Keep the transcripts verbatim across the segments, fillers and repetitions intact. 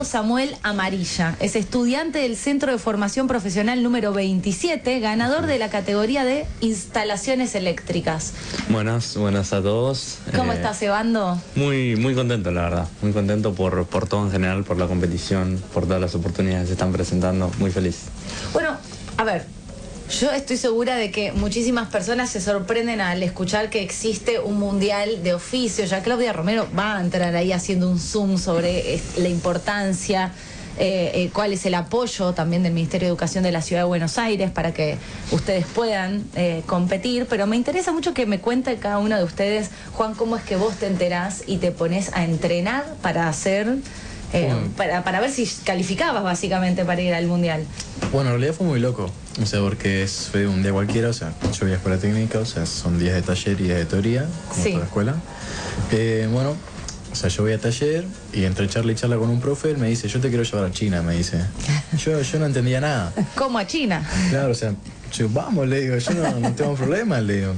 Samuel Amarilla es estudiante del Centro de Formación Profesional número veintisiete, ganador de la categoría de instalaciones eléctricas. Buenas, buenas a todos. ¿Cómo eh, estás, Evando? Muy, muy contento, la verdad. Muy contento por, por todo en general, por la competición, por todas las oportunidades que se están presentando. Muy feliz. Bueno, a ver, yo estoy segura de que muchísimas personas se sorprenden al escuchar que existe un mundial de oficio. Ya Claudia Romero va a entrar ahí haciendo un zoom sobre eh, la importancia, eh, eh, cuál es el apoyo también del Ministerio de Educación de la Ciudad de Buenos Aires para que ustedes puedan eh, competir. Pero me interesa mucho que me cuente cada uno de ustedes, Juan, cómo es que vos te enterás y te pones a entrenar para hacer... Eh, para, para ver si calificabas básicamente para ir al mundial. Bueno, en realidad fue muy loco, o sea, porque es, fue un día cualquiera, o sea, yo voy a escuela técnica, o sea, son días de taller y días de teoría, como sí. toda la escuela. Eh, bueno, o sea, yo voy a taller y entre charla y charla con un profe, él me dice, yo te quiero llevar a China, me dice. Yo, yo no entendía nada. ¿Cómo a China? Claro, o sea, yo, vamos, le digo, yo no, no tengo problema, le digo.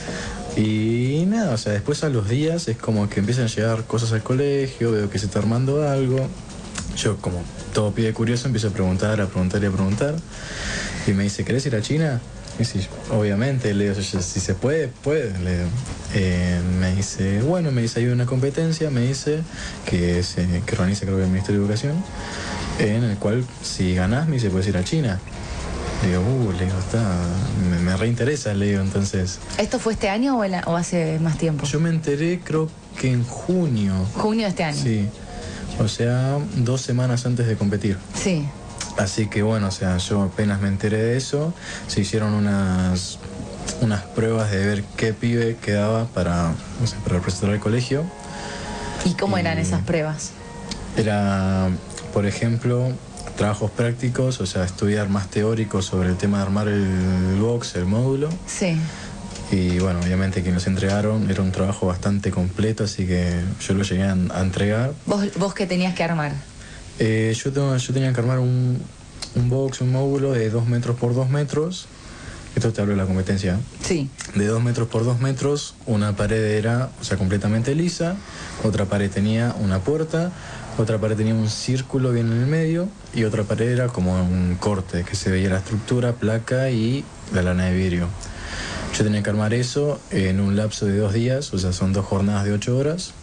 Y nada, o sea, después a los días es como que empiezan a llegar cosas al colegio, veo que se está armando algo. Yo, como todo pibe curioso, empiezo a preguntar, a preguntar y a preguntar. Y me dice, ¿querés ir a China? Y sí, obviamente, le digo, si se puede, puede. Le digo. Eh, me dice, bueno, me dice, hay una competencia, me dice, que, se, que organiza creo que el Ministerio de Educación, en el cual si ganás, me dice, puedes ir a China. Le digo, uh, le digo, está, me, me reinteresa, le digo, entonces... ¿Esto fue este año o, la, o hace más tiempo? Yo me enteré creo que en junio. ¿Junio de este año? Sí, o sea, dos semanas antes de competir. Sí. Así que bueno, o sea, yo apenas me enteré de eso, se hicieron unas, unas pruebas de ver qué pibe quedaba para, o sea, para representar al colegio. ¿Y cómo y eran esas pruebas? Era, por ejemplo... trabajos prácticos, o sea, estudiar más teórico sobre el tema de armar el box, el módulo. Sí. Y bueno, obviamente que nos entregaron, era un trabajo bastante completo, así que yo lo llegué a, a entregar. ¿Vos, vos qué tenías que armar? Eh, yo, tengo, yo tenía que armar un, un box, un módulo de dos metros por dos metros. Esto te hablo de la competencia. Sí. De dos metros por dos metros, una pared era, o sea, completamente lisa, otra pared tenía una puerta, otra pared tenía un círculo bien en el medio y otra pared era como un corte, que se veía la estructura, placa y la lana de vidrio. Yo tenía que armar eso en un lapso de dos días, o sea, son dos jornadas de ocho horas,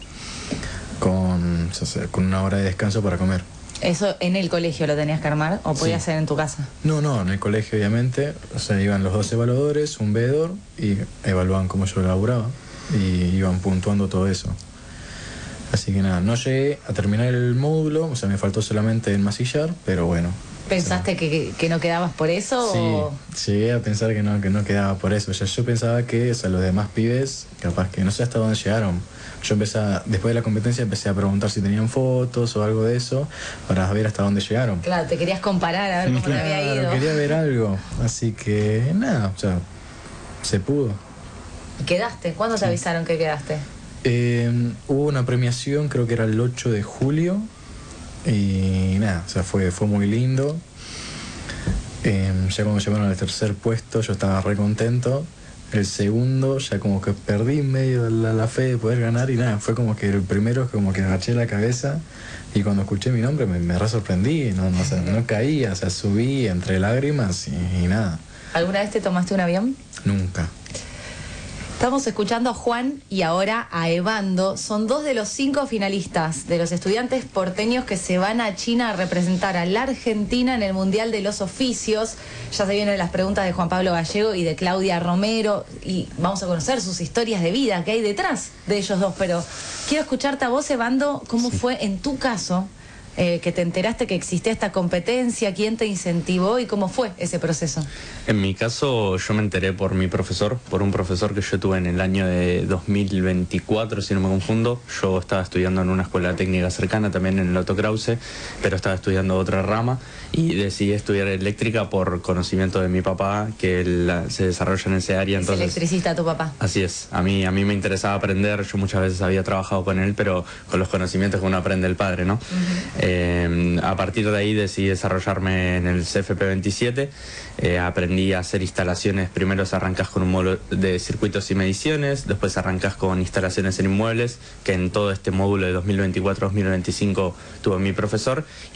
con, o sea, con una hora de descanso para comer. ¿Eso en el colegio lo tenías que armar o podías Sí. hacer en tu casa? No, no, en el colegio obviamente, o sea, iban los dos evaluadores, un veedor, y evaluaban cómo yo laburaba y iban puntuando todo eso. Así que nada, no llegué a terminar el módulo, o sea, me faltó solamente el masillar, pero bueno. ¿Pensaste o sea, que, que no quedabas por eso? Sí, o... llegué a pensar que no, que no quedaba por eso. O sea, yo pensaba que, o sea, los demás pibes, capaz que no sé hasta dónde llegaron. Yo empecé, a, después de la competencia, empecé a preguntar si tenían fotos o algo de eso, para ver hasta dónde llegaron. Claro, te querías comparar a ver cómo Claro, te había ido. quería ver algo. Así que nada, o sea, se pudo. ¿Y quedaste? ¿Cuándo te avisaron que quedaste? Eh, hubo una premiación, creo que era el ocho de julio, y nada, o sea, fue, fue muy lindo. Eh, ya cuando llegaron al tercer puesto yo estaba re contento. El segundo ya como que perdí medio la, la fe de poder ganar y nada, fue como que el primero como que agaché la cabeza y cuando escuché mi nombre me, me re sorprendí, no, no, o sea, no caía, o sea, subí entre lágrimas y, y nada. ¿Alguna vez te tomaste un avión? Nunca. Estamos escuchando a Juan y ahora a Evando. Son dos de los cinco finalistas de los estudiantes porteños que se van a China a representar a la Argentina en el Mundial de los Oficios. Ya se vienen las preguntas de Juan Pablo Gallego y de Claudia Romero y vamos a conocer sus historias de vida que hay detrás de ellos dos. Pero quiero escucharte a vos, Evando, cómo Sí. fue en tu caso eh, que te enteraste que existía esta competencia, quién te incentivó y cómo fue ese proceso. En mi caso, yo me enteré por mi profesor, por un profesor que yo tuve en el año de dos mil veinticuatro, si no me confundo. Yo estaba estudiando en una escuela técnica cercana, también en el Otto Krause, pero estaba estudiando otra rama y decidí estudiar eléctrica por conocimiento de mi papá, que él se desarrolla en ese área. Es Entonces, electricista tu papá. así es, a mí, a mí me interesaba aprender, yo muchas veces había trabajado con él, pero con los conocimientos que uno aprende el padre, ¿no? Uh-huh. Eh, a partir de ahí decidí desarrollarme en el C F P veintisiete. Eh, aprendí a hacer instalaciones. Primero arrancás con un módulo de circuitos y mediciones, después arrancás con instalaciones en inmuebles, que en todo este módulo de dos mil veinticuatro a dos mil veinticinco tuve mi profesor.